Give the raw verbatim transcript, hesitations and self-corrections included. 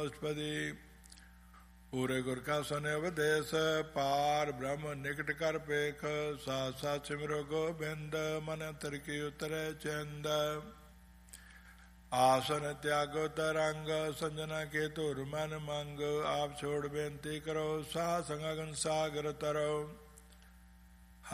नमोस्पति पूरे गुर का सन अवदेश पार ब्रह्म निकट कर पेख साथ साथ सिमरो गोबिंद मन अंतर की उतरे चंद आसन त्यागो तरंग संजना के तुर मन मंग आप छोड़ बेनती करो सा संगन सागर तरो